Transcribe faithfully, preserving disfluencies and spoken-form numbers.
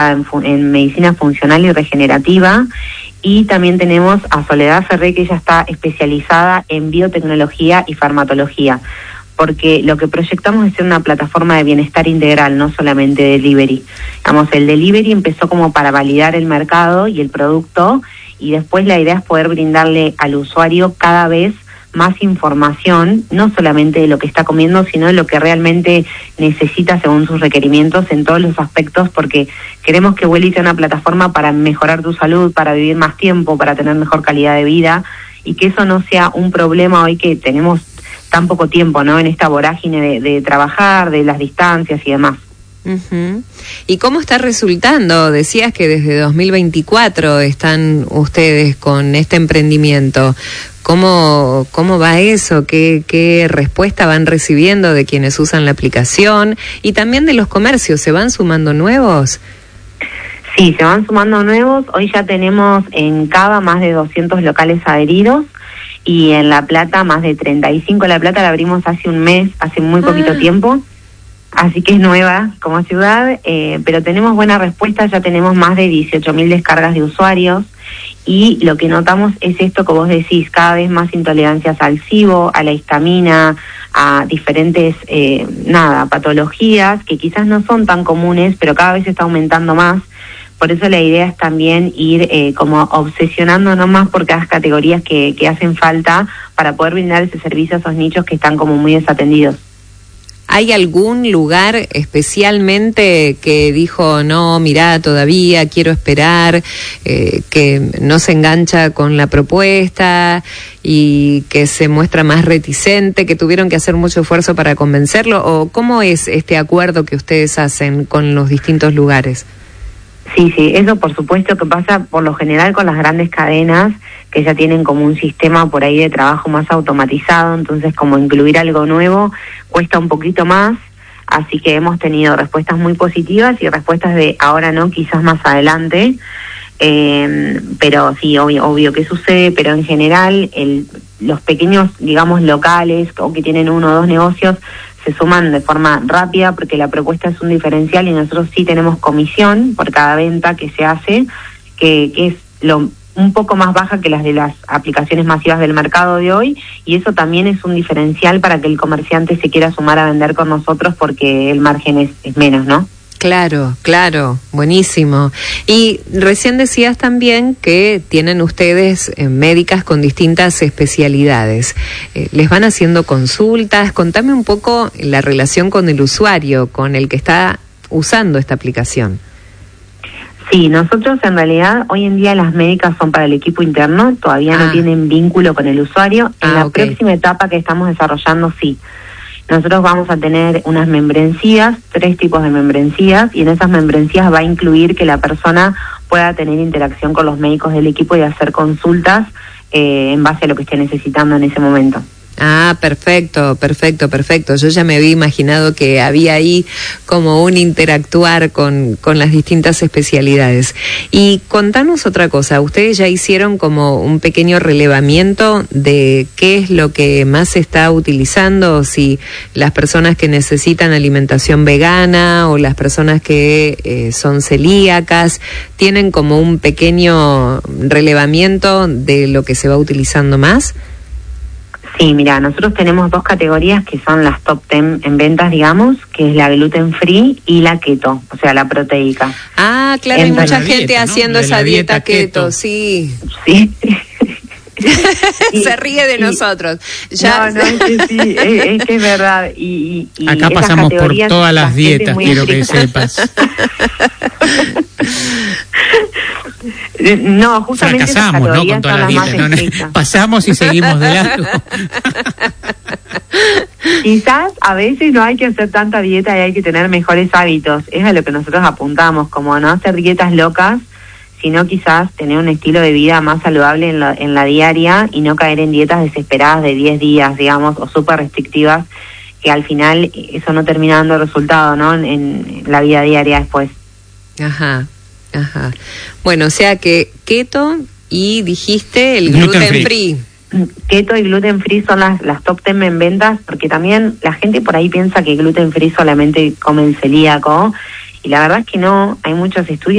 en, en medicina funcional y regenerativa, y también tenemos a Soledad Ferré, que ella está especializada en biotecnología y farmacología, porque lo que proyectamos es ser una plataforma de bienestar integral, no solamente delivery. Digamos, el delivery empezó como para validar el mercado y el producto, y después la idea es poder brindarle al usuario cada vez más información, no solamente de lo que está comiendo, sino de lo que realmente necesita según sus requerimientos en todos los aspectos, porque queremos que Welly sea una plataforma para mejorar tu salud, para vivir más tiempo, para tener mejor calidad de vida, y que eso no sea un problema hoy que tenemos tan poco tiempo, ¿no? En esta vorágine de, de trabajar, de las distancias y demás. Uh-huh. ¿Y cómo está resultando? Decías que desde dos mil veinticuatro están ustedes con este emprendimiento. ¿Cómo, cómo va eso? ¿Qué, qué respuesta van recibiendo de quienes usan la aplicación? Y también de los comercios, ¿se van sumando nuevos? Sí, se van sumando nuevos. Hoy ya tenemos en Cava más de doscientos locales adheridos, y en La Plata más de treinta y cinco. La Plata la abrimos hace un mes, hace muy poquito ah. tiempo, así que es nueva como ciudad, eh, pero tenemos buena respuesta. Ya tenemos más de dieciocho mil descargas de usuarios, y lo que notamos es esto que vos decís, cada vez más intolerancias al SIBO, a la histamina, a diferentes, eh, nada, patologías que quizás no son tan comunes, pero cada vez está aumentando más. Por eso la idea es también ir eh, como obsesionándonos más por cada categorías que, que hacen falta para poder brindar ese servicio a esos nichos que están como muy desatendidos. ¿Hay algún lugar especialmente que dijo, no, mirá, todavía quiero esperar, eh, que no se engancha con la propuesta y que se muestra más reticente, que tuvieron que hacer mucho esfuerzo para convencerlo? ¿O cómo es este acuerdo que ustedes hacen con los distintos lugares? Sí, sí, eso por supuesto que pasa por lo general con las grandes cadenas, que ya tienen como un sistema por ahí de trabajo más automatizado, entonces como incluir algo nuevo cuesta un poquito más, así que hemos tenido respuestas muy positivas y respuestas de ahora no, quizás más adelante, eh, pero sí, obvio, obvio que sucede, pero en general el, los pequeños, digamos, locales o que tienen uno o dos negocios se suman de forma rápida porque la propuesta es un diferencial, y nosotros sí tenemos comisión por cada venta que se hace, que, que es lo un poco más baja que las de las aplicaciones masivas del mercado de hoy, y eso también es un diferencial para que el comerciante se quiera sumar a vender con nosotros porque el margen es, es menos, ¿no? Claro, claro, buenísimo. Y recién decías también que tienen ustedes eh, médicas con distintas especialidades. Eh, ¿Les van haciendo consultas? Contame un poco la relación con el usuario, con el que está usando esta aplicación. Sí, nosotros en realidad hoy en día las médicas son para el equipo interno, todavía ah. no tienen vínculo con el usuario. En ah, la okay. próxima etapa que estamos desarrollando, sí. Nosotros vamos a tener unas membresías, tres tipos de membresías, y en esas membresías va a incluir que la persona pueda tener interacción con los médicos del equipo y hacer consultas eh, en base a lo que esté necesitando en ese momento. Ah, perfecto, perfecto, perfecto. Yo ya me había imaginado que había ahí como un interactuar con, con las distintas especialidades. Y contanos otra cosa, ustedes ya hicieron como un pequeño relevamiento de qué es lo que más se está utilizando, si las personas que necesitan alimentación vegana o las personas que eh, son celíacas, tienen como un pequeño relevamiento de lo que se va utilizando más. Sí, mira, nosotros tenemos dos categorías que son las top ten en ventas, digamos, que es la gluten free y la keto, o sea, la proteica. Ah, claro, hay mucha gente dieta, haciendo ¿no? esa dieta, dieta keto, keto, sí. Sí. Se ríe de nosotros. Ya. No, no, es que sí, es, es que es verdad. Y, y, Acá y pasamos por todas las dietas, quiero que sepas. No, justamente fracasamos, ¿no? Con todas las dietas. No, no, pasamos y seguimos de largo. Quizás a veces no hay que hacer tanta dieta y hay que tener mejores hábitos. Es a lo que nosotros apuntamos, como no hacer dietas locas, sino quizás tener un estilo de vida más saludable en la, en la diaria y no caer en dietas desesperadas de diez días, digamos, o súper restrictivas, que al final eso no termina dando resultado, ¿no? En, en la vida diaria después. Ajá. Ajá. Bueno, o sea que keto y dijiste el gluten, gluten free. free. Keto y gluten free son las, las top ten en ventas, porque también la gente por ahí piensa que gluten free solamente come el celíaco, y la verdad es que no, hay muchos estudios